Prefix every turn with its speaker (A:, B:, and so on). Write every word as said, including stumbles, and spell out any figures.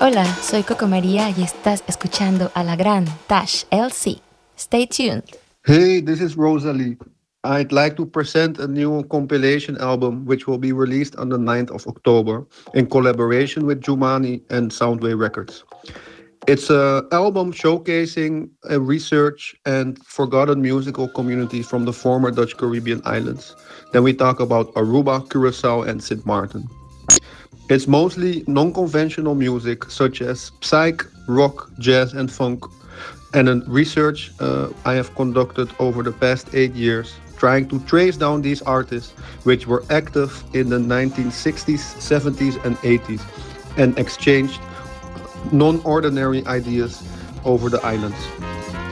A: Hola, soy Coco María y estás escuchando a la gran Tash L C. Stay tuned.
B: Hey, this is Rosalie. I'd like to present a new compilation album which will be released on the ninth of October in collaboration with Jumani and Soundway Records. It's an album showcasing a research and forgotten musical communities from the former Dutch Caribbean islands. Then we talk about Aruba, Curacao, and Sint Maarten. It's mostly non conventional music such as psych, rock, jazz, and funk, and a research uh, I have conducted over the past eight years, trying to trace down these artists which were active in the nineteen sixties, seventies, and eighties and exchanged non ordinary ideas over the islands.